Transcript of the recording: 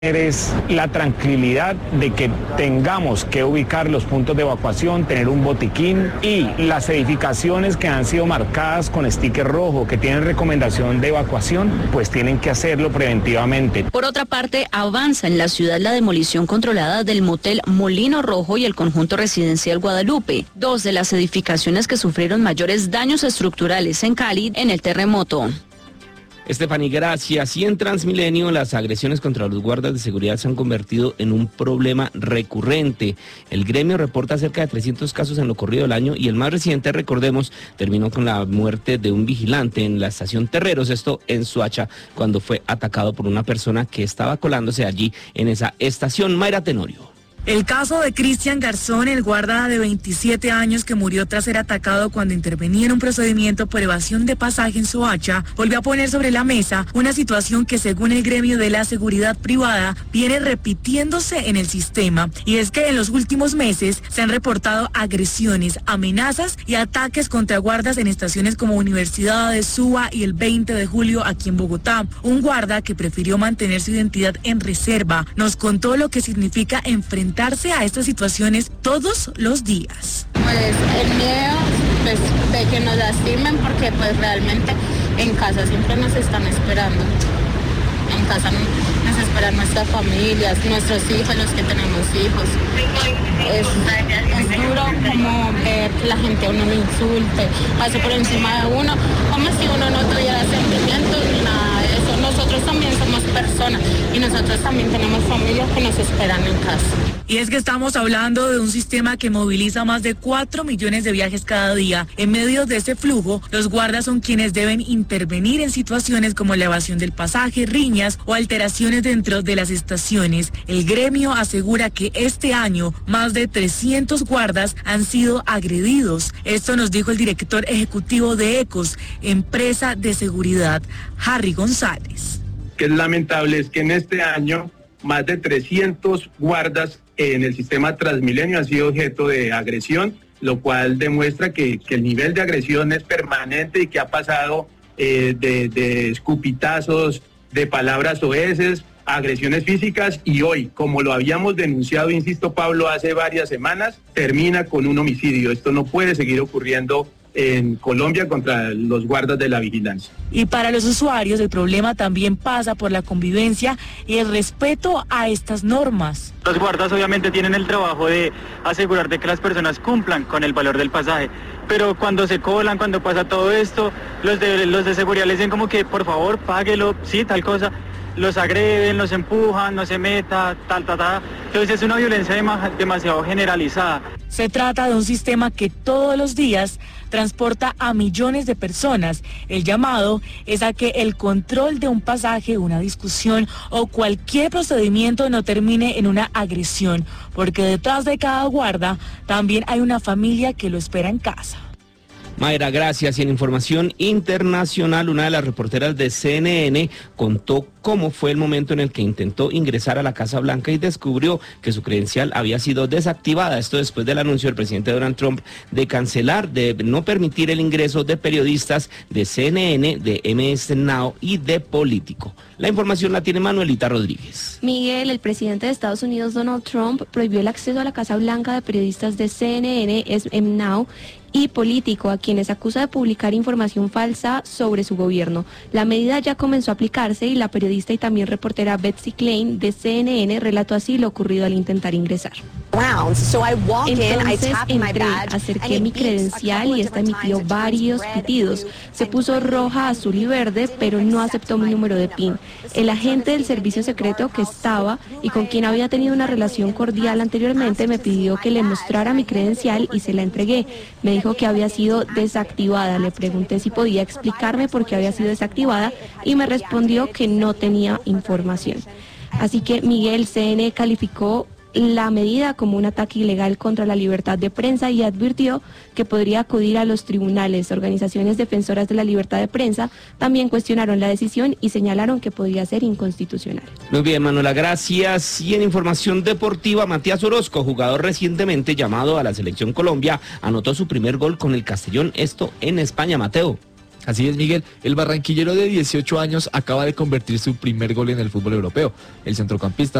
es la tranquilidad de que tengamos que ubicar los puntos de evacuación, tener un botiquín y las edificaciones que han sido marcadas con sticker rojo, que tienen recomendación de evacuación, pues tienen que hacerlo preventivamente. Por otra parte, avanza en la ciudad la demolición controlada del motel Molino Rojo y el conjunto residencial Guadalupe, dos de las edificaciones que sufrieron mayores daños estructurales en Cali en el terremoto. Estefanía, gracias. Y en Transmilenio, las agresiones contra los guardas de seguridad se han convertido en un problema recurrente. El gremio reporta cerca de 300 casos en lo corrido del año y el más reciente, recordemos, terminó con la muerte de un vigilante en la estación Terreros, esto en Soacha, cuando fue atacado por una persona que estaba colándose allí en esa estación. Mayra Tenorio. El caso de Cristian Garzón, el guarda de 27 años que murió tras ser atacado cuando intervenía en un procedimiento por evasión de pasaje en Soacha, volvió a poner sobre la mesa una situación que, según el gremio de la seguridad privada, viene repitiéndose en el sistema. Y es que en los últimos meses se han reportado agresiones, amenazas y ataques contra guardas en estaciones como Universidades, Suba y el 20 de julio aquí en Bogotá. Un guarda que prefirió mantener su identidad en reserva nos contó lo que significa enfrentarse a estas situaciones todos los días. Pues el miedo pues, de que nos lastimen, porque pues realmente en casa siempre nos están esperando. En casa nos esperan nuestras familias, nuestros hijos, los que tenemos hijos. Es duro como ver que la gente a uno lo insulte, pase por encima de uno, como si uno no tuviera sentimientos ni nada de eso. Nosotros también somos personas y nosotros también tenemos familias que nos esperan en casa. Y es que estamos hablando de un sistema que moviliza más de 4 millones de viajes cada día. En medio de ese flujo, los guardas son quienes deben intervenir en situaciones como la evasión del pasaje, riñas o alteraciones dentro de las estaciones. El gremio asegura que este año más de 300 guardas han sido agredidos. Esto nos dijo el director ejecutivo de ECOS, empresa de seguridad, Harry González. Que es lamentable es que en este año más de 300 guardas en el sistema Transmilenio han sido objeto de agresión, lo cual demuestra que el nivel de agresión es permanente y que ha pasado de escupitazos, de palabras soeces, agresiones físicas, y hoy, como lo habíamos denunciado, insisto, Pablo, hace varias semanas, termina con un homicidio. Esto no puede seguir ocurriendo en Colombia contra los guardas de la vigilancia. Y para los usuarios el problema también pasa por la convivencia y el respeto a estas normas. Los guardas obviamente tienen el trabajo de asegurar de que las personas cumplan con el valor del pasaje, pero cuando se colan, cuando pasa todo esto, los de seguridad les dicen como que por favor páguelo, sí, tal cosa, los agreden, los empujan, no se meta, tal. Entonces es una violencia demasiado generalizada. Se trata de un sistema que todos los días transporta a millones de personas. El llamado es a que el control de un pasaje, una discusión o cualquier procedimiento no termine en una agresión, porque detrás de cada guarda también hay una familia que lo espera en casa. Mayra, gracias. Y en información internacional, una de las reporteras de CNN contó cómo fue el momento en el que intentó ingresar a la Casa Blanca y descubrió que su credencial había sido desactivada. Esto después del anuncio del presidente Donald Trump de cancelar, de no permitir el ingreso de periodistas de CNN, de MS Now y de Político. La información la tiene Manuelita Rodríguez. Miguel, el presidente de Estados Unidos, Donald Trump, prohibió el acceso a la Casa Blanca de periodistas de CNN, MS Now y Político, a quienes acusa de publicar información falsa sobre su gobierno. La medida ya comenzó a aplicarse y la periodista y también reportera Betsy Klein de CNN relató así lo ocurrido al intentar ingresar. Entonces entré, acerqué mi credencial y esta emitió varios pitidos. Se puso roja, azul y verde, pero no aceptó mi número de PIN. El agente del servicio secreto que estaba y con quien había tenido una relación cordial anteriormente me pidió que le mostrara mi credencial y se la entregué. Me dijo que había sido desactivada. Le pregunté si podía explicarme por qué había sido desactivada y me respondió que no tenía información. Así que Miguel, CNN calificó la medida como un ataque ilegal contra la libertad de prensa y advirtió que podría acudir a los tribunales. Organizaciones defensoras de la libertad de prensa también cuestionaron la decisión y señalaron que podría ser inconstitucional. Muy bien, Manuela, gracias. Y en información deportiva, Matías Orozco, jugador recientemente llamado a la Selección Colombia, anotó su primer gol con el Castellón, esto en España. Mateo. Así es, Miguel. El barranquillero de 18 años acaba de convertir su primer gol en el fútbol europeo. El centrocampista